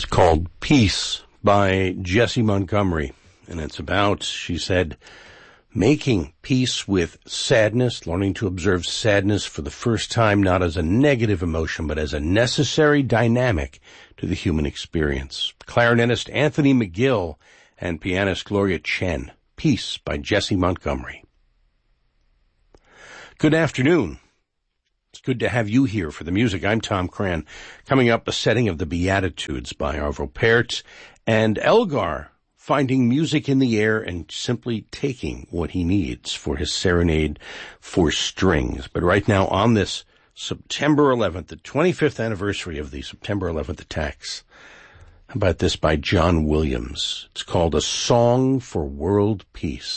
called Peace by Jessie Montgomery. And it's about, she said, making peace with sadness, learning to observe sadness for the first time, not as a negative emotion, but as a necessary dynamic to the human experience. Clarinetist Anthony McGill and pianist Gloria Chen. Peace by Jessie Montgomery. Good afternoon. It's good to have you here for the music. I'm Tom Cran. Coming up, a setting of the Beatitudes by Arvo Pärt, and Elgar finding music in the air and simply taking what he needs for his serenade for strings. But right now, on this September 11th, the 25th anniversary of the September 11th attacks, how about this by John Williams? It's called A Song for World Peace.